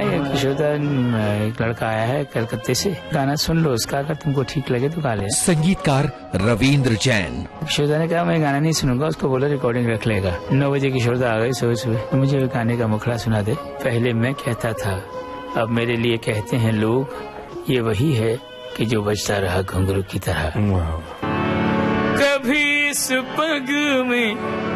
किशोरदा एक लड़का आया है कलकत्ते से, गाना सुन लो उसका, अगर तुमको ठीक लगे तो गा ले। संगीतकार रविंद्र जैन। किशोरदा ने कहा मैं गाना नहीं सुनूंगा, उसको बोला रिकॉर्डिंग रख लेगा। 9 बजे किशोरदा आ गई सुबह सुबह, मुझे गाने का मुखड़ा सुना दे। पहले मैं कहता था, अब मेरे लिए कहते हैं लोग, ये वही है कि जो बजता रहा घुंघरू की तरह। कभी इस पग में